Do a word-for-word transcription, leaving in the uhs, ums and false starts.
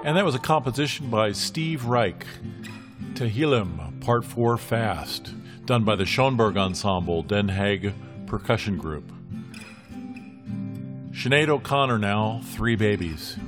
And that was a composition by Steve Reich, Tehillim, Part four Fast, done by the Schoenberg Ensemble, Den Haag Percussion Group. Sinead O'Connor now, Three Babies.